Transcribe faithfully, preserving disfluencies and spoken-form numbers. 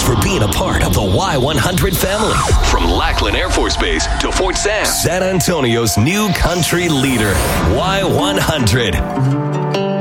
for being a part of the Y one hundred family. From Lackland Air Force Base to Fort Sam, San Antonio's new country leader, Y one hundred.